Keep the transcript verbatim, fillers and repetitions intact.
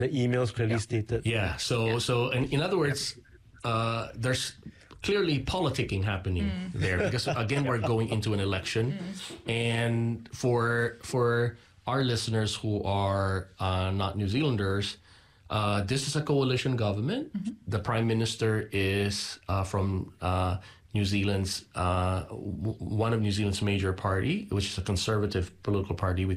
The emails clearly Yeah. stated. Yeah. So so and in other words, uh, there's clearly politicking happening there because again we're going into an election, and for for our listeners who are uh, not New Zealanders, uh, this is a coalition government. The prime minister is uh, from uh, New Zealand's uh, w- one of New Zealand's major party, which is a conservative political party. We